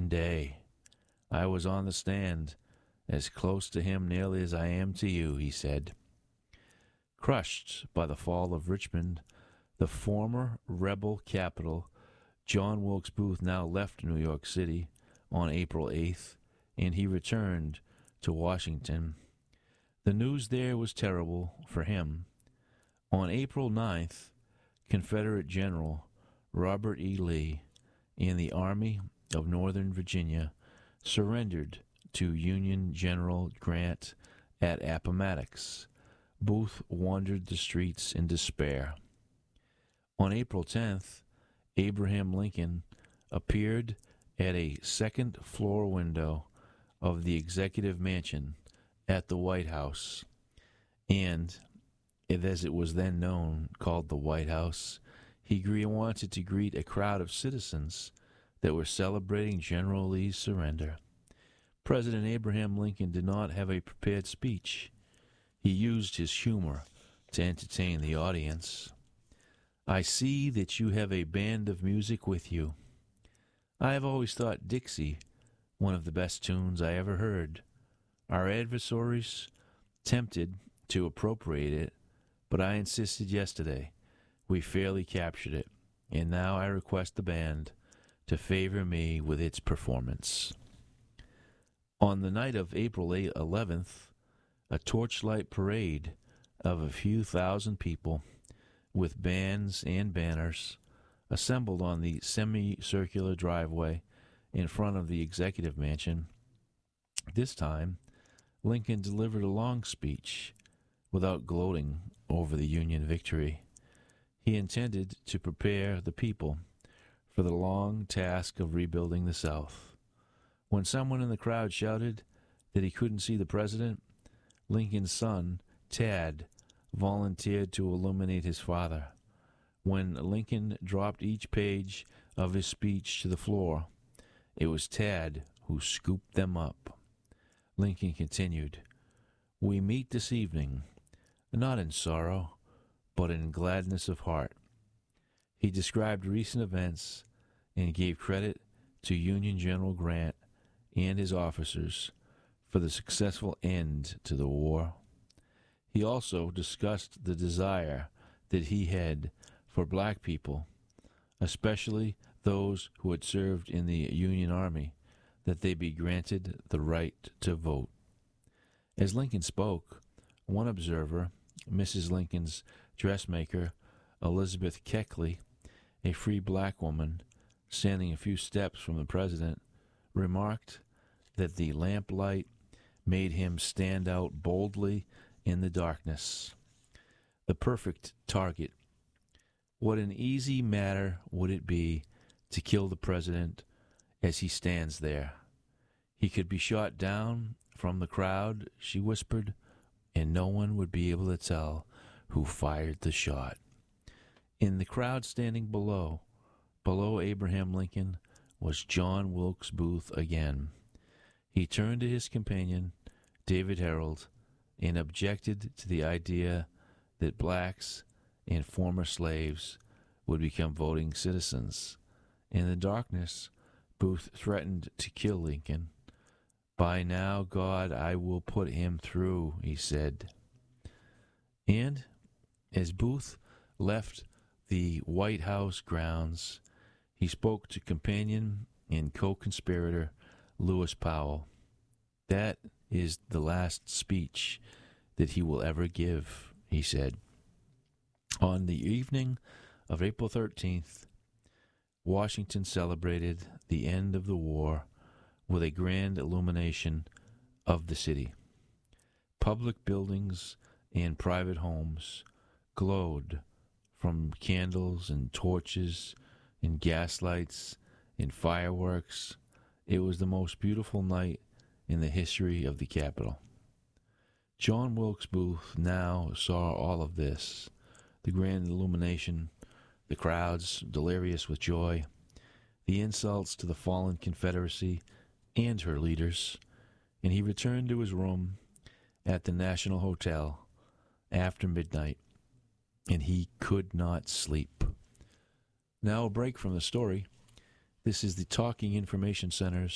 one day. I was on the stand, as close to him nearly as I am to you, he said. Crushed by the fall of Richmond, the former rebel capital, John Wilkes Booth now left New York City on April 8th, and he returned to Washington. The news there was terrible for him. On April 9th, Confederate General Robert E. Lee and the Army of Northern Virginia surrendered to Union General Grant at Appomattox. Booth wandered the streets in despair. On April 10th, Abraham Lincoln appeared at a second-floor window of the Executive Mansion at the White House, and, as it was then known, called the White House, he wanted to greet a crowd of citizens that were celebrating General Lee's surrender. President Abraham Lincoln did not have a prepared speech. He used his humor to entertain the audience. I see that you have a band of music with you. I have always thought Dixie one of the best tunes I ever heard. Our adversaries tempted to appropriate it, but I insisted yesterday. We fairly captured it, and now I request the band to favor me with its performance. On the night of April 11th, a torchlight parade of a few thousand people with bands and banners assembled on the semicircular driveway in front of the Executive Mansion. This time, Lincoln delivered a long speech without gloating over the Union victory. He intended to prepare the people for the long task of rebuilding the South. When someone in the crowd shouted that he couldn't see the president, Lincoln's son, Tad, volunteered to illuminate his father. When Lincoln dropped each page of his speech to the floor, it was Tad who scooped them up. Lincoln continued, "We meet this evening, not in sorrow, but in gladness of heart." He described recent events and gave credit to Union General Grant and his officers for the successful end to the war. He also discussed the desire that he had for black people, especially those who had served in the Union Army, that they be granted the right to vote. As Lincoln spoke, one observer, Mrs. Lincoln's dressmaker, Elizabeth Keckley, a free black woman standing a few steps from the president, remarked that the lamplight made him stand out boldly in the darkness. The perfect target. What an easy matter would it be to kill the president as he stands there. He could be shot down from the crowd, she whispered, and no one would be able to tell who fired the shot. In the crowd standing below Abraham Lincoln, was John Wilkes Booth again. He turned to his companion, David Herold, and objected to the idea that blacks and former slaves would become voting citizens. In the darkness, Booth threatened to kill Lincoln. "By now, God, I will put him through," he said. And as Booth left the White House grounds, he spoke to companion and co-conspirator Lewis Powell. "That is the last speech that he will ever give," he said. On the evening of April 13th, Washington celebrated the end of the war with a grand illumination of the city. Public buildings and private homes glowed from candles and torches and gaslights and fireworks. It was the most beautiful night in the history of the Capitol. John Wilkes Booth now saw all of this, the grand illumination, the crowds delirious with joy, the insults to the fallen Confederacy and her leaders, and he returned to his room at the National Hotel after midnight, and he could not sleep. Now a break from the story. This is the Talking Information Center's